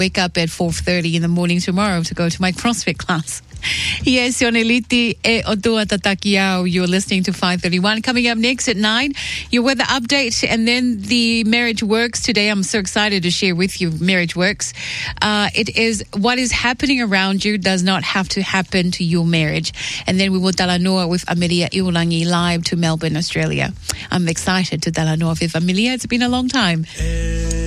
wake up at 4:30 in the morning tomorrow to go to my CrossFit class. Yes, Yoneliti e Otua Tatakiao. You're listening to 531. Coming up next at 9, your weather update and then the Marriage Works today. I'm so excited to share with you Marriage Works. It is what is happening around you does not have to happen to your marriage. And then we will talanoa with Amelia Iulangi live to Melbourne, Australia. I'm excited to talanoa with Amelia. It's been a long time.